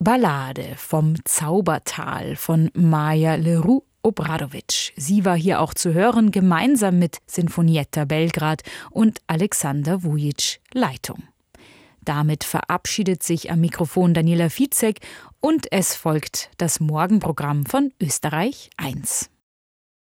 Ballade vom Zaubertal von Maja Leroux Obradovic. Sie war hier auch zu hören, gemeinsam mit Sinfonietta Belgrad und Alexander Vujic Leitung. Damit verabschiedet sich am Mikrofon Daniela Fizek und es folgt das Morgenprogramm von Österreich 1.